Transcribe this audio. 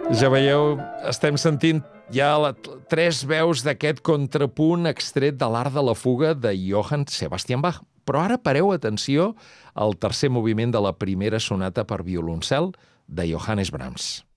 Ja veieu, estem sentint ja tres veus d'aquest contrapunt extret de l'Art de la fuga de Johann Sebastian Bach. Però ara pareu atenció al tercer moviment de la primera sonata per violoncel de Johannes Brahms.